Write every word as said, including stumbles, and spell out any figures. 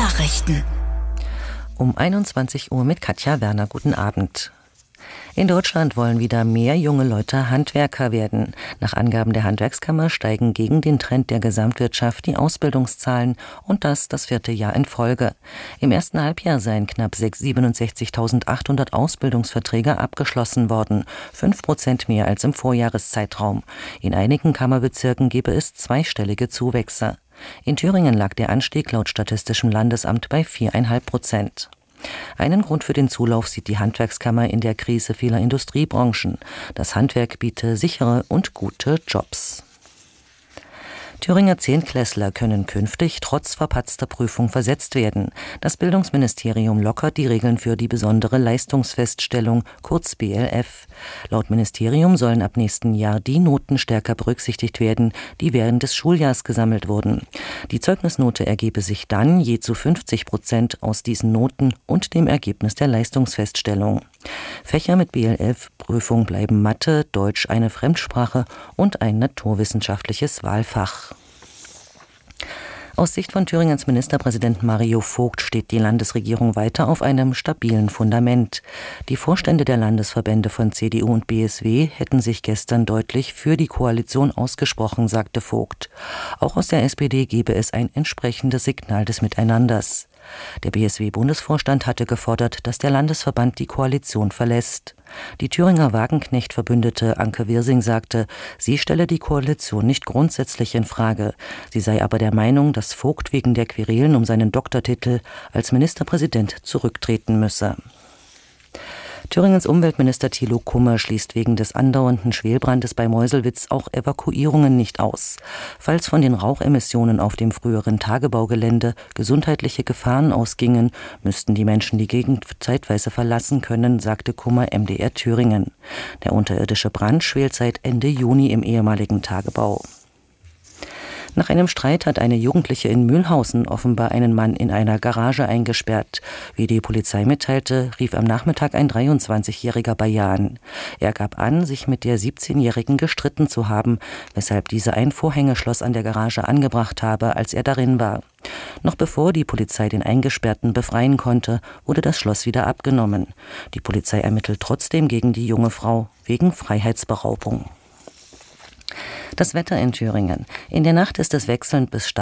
Nachrichten. Um einundzwanzig Uhr mit Katja Werner. Guten Abend. In Deutschland wollen wieder mehr junge Leute Handwerker werden. Nach Angaben der Handwerkskammer steigen gegen den Trend der Gesamtwirtschaft die Ausbildungszahlen und das das vierte Jahr in Folge. Im ersten Halbjahr seien knapp siebenundsechzigtausendachthundert Ausbildungsverträge abgeschlossen worden, fünf Prozent mehr als im Vorjahreszeitraum. In einigen Kammerbezirken gebe es zweistellige Zuwächse. In Thüringen lag der Anstieg laut Statistischem Landesamt bei vier Komma fünf Prozent. Einen Grund für den Zulauf sieht die Handwerkskammer in der Krise vieler Industriebranchen. Das Handwerk biete sichere und gute Jobs. Thüringer Zehntklässler können künftig trotz verpatzter Prüfung versetzt werden. Das Bildungsministerium lockert die Regeln für die besondere Leistungsfeststellung, kurz B L F. Laut Ministerium sollen ab nächsten Jahr die Noten stärker berücksichtigt werden, die während des Schuljahrs gesammelt wurden. Die Zeugnisnote ergebe sich dann je zu fünfzig Prozent aus diesen Noten und dem Ergebnis der Leistungsfeststellung. Fächer mit B L F-Prüfung bleiben Mathe, Deutsch, eine Fremdsprache und ein naturwissenschaftliches Wahlfach. Aus Sicht von Thüringens Ministerpräsident Mario Vogt steht die Landesregierung weiter auf einem stabilen Fundament. Die Vorstände der Landesverbände von C D U und B S W hätten sich gestern deutlich für die Koalition ausgesprochen, sagte Vogt. Auch aus der S P D gebe es ein entsprechendes Signal des Miteinanders. Der B S W-Bundesvorstand hatte gefordert, dass der Landesverband die Koalition verlässt. Die Thüringer Wagenknecht-Verbündete Anke Wirsing sagte, sie stelle die Koalition nicht grundsätzlich in Frage. Sie sei aber der Meinung, dass Vogt wegen der Querelen um seinen Doktortitel als Ministerpräsident zurücktreten müsse. Thüringens Umweltminister Thilo Kummer schließt wegen des andauernden Schwelbrandes bei Meuselwitz auch Evakuierungen nicht aus. Falls von den Rauchemissionen auf dem früheren Tagebaugelände gesundheitliche Gefahren ausgingen, müssten die Menschen die Gegend zeitweise verlassen können, sagte Kummer M D R Thüringen. Der unterirdische Brand schwelt seit Ende Juni im ehemaligen Tagebau. Nach einem Streit hat eine Jugendliche in Mühlhausen offenbar einen Mann in einer Garage eingesperrt. Wie die Polizei mitteilte, rief am Nachmittag ein dreiundzwanzigjähriger bei ihr an. Er gab an, sich mit der siebzehnjährigen gestritten zu haben, weshalb diese ein Vorhängeschloss an der Garage angebracht habe, als er darin war. Noch bevor die Polizei den Eingesperrten befreien konnte, wurde das Schloss wieder abgenommen. Die Polizei ermittelt trotzdem gegen die junge Frau wegen Freiheitsberaubung. Das Wetter in Thüringen. In der Nacht ist es wechselnd bis stark